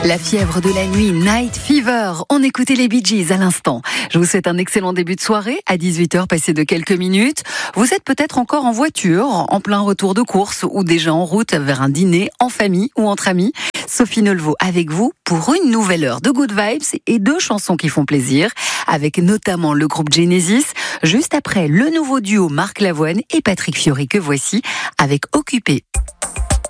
La fièvre de la nuit, Night Fever. On écoutait les Bee Gees à l'instant. Je vous souhaite un excellent début de soirée. À 18h, passé de quelques minutes. Vous êtes peut-être encore en voiture, en plein retour de course ou déjà en route vers un dîner en famille ou entre amis. Sophie Nelvaux avec vous pour une nouvelle heure de Good Vibes et 2 chansons qui font plaisir, avec notamment le groupe Genesis, juste après le nouveau duo Marc Lavoine et Patrick Fiori que voici avec Occupé.